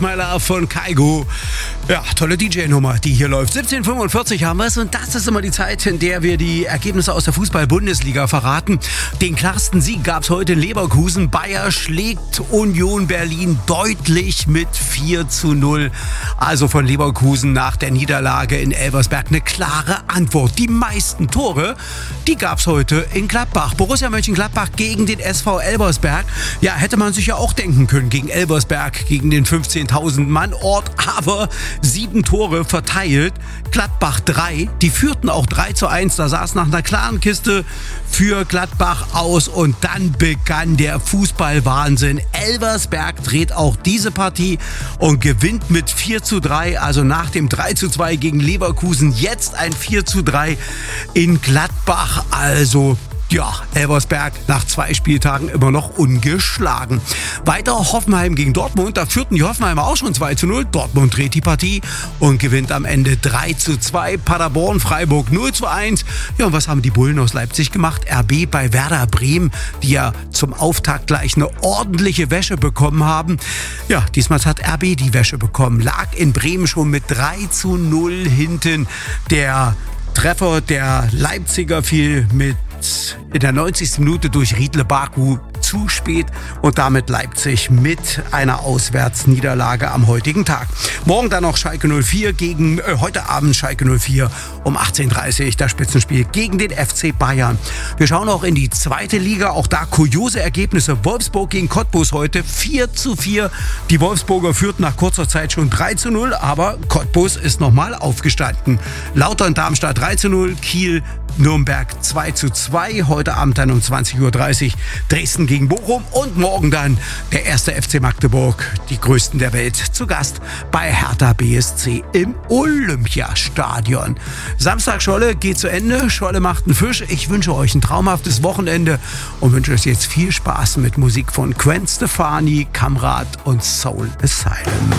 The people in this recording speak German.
My Love von Kaigo. Ja, tolle DJ-Nummer, die hier läuft. 17:45 haben wir es und das ist immer die Zeit, in der wir die Ergebnisse aus der Fußball-Bundesliga verraten. Den klarsten Sieg gab es heute in Leverkusen. Bayer schlägt Union Berlin deutlich mit 4:0. Also von Leverkusen nach der Niederlage in Elversberg eine klare Antwort. Die meisten Tore, die gab es heute in Gladbach. Borussia Mönchengladbach gegen den SV Elversberg. Ja, hätte man sich ja auch denken können gegen Elversberg, gegen den 15.000 Mann Ort, aber 7 Tore verteilt. Gladbach 3, die führten auch 3:1. Da sah es nach einer klaren Kiste für Gladbach aus und dann begann der Fußballwahnsinn. Elversberg dreht auch diese Partie und gewinnt mit 4:3, also nach dem 3:2 gegen Leverkusen, jetzt ein 4:3 in Gladbach. Also ja, Elversberg nach 2 Spieltagen immer noch ungeschlagen. Weiter Hoffenheim gegen Dortmund. Da führten die Hoffenheimer auch schon 2:0. Dortmund dreht die Partie und gewinnt am Ende 3:2. Paderborn, Freiburg 0:1. Ja, und was haben die Bullen aus Leipzig gemacht? RB bei Werder Bremen, die ja zum Auftakt gleich eine ordentliche Wäsche bekommen haben. Ja, diesmal hat RB die Wäsche bekommen. Lag in Bremen schon mit 3:0 hinten. Der Treffer der Leipziger fiel in der 90. Minute durch Riedle Baku zu spät und damit Leipzig mit einer Auswärtsniederlage am heutigen Tag. Morgen dann noch Schalke 04 heute Abend Schalke 04 um 18:30 Uhr, das Spitzenspiel gegen den FC Bayern. Wir schauen auch in die zweite Liga, auch da kuriose Ergebnisse. Wolfsburg gegen Cottbus heute 4:4. Die Wolfsburger führten nach kurzer Zeit schon 3:0, aber Cottbus ist nochmal aufgestanden. Lautern Darmstadt 3:0, Kiel Nürnberg 2:2. Heute Abend dann um 20:30 Uhr Dresden gegen Bochum und morgen dann der erste FC Magdeburg, die größten der Welt, zu Gast bei Hertha BSC im Olympiastadion. Samstag Scholle geht zu Ende. Scholle macht einen Fisch. Ich wünsche euch ein traumhaftes Wochenende und wünsche euch jetzt viel Spaß mit Musik von Gwen Stefani, Kamrat und Soul Asylum.